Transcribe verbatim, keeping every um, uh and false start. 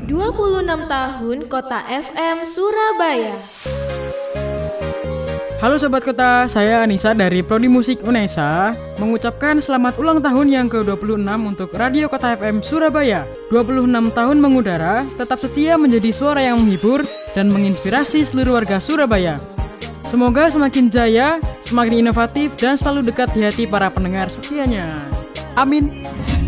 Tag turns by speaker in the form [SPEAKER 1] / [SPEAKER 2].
[SPEAKER 1] dua puluh enam tahun Kota F M Surabaya.
[SPEAKER 2] Halo Sobat Kota, saya Anissa dari Prodi Musik Unesa mengucapkan selamat ulang tahun yang ke dua puluh enam untuk Radio Kota F M Surabaya. dua puluh enam tahun mengudara, tetap setia menjadi suara yang menghibur dan menginspirasi seluruh warga Surabaya. Semoga semakin jaya, semakin inovatif dan selalu dekat di hati para pendengar setianya. Amin.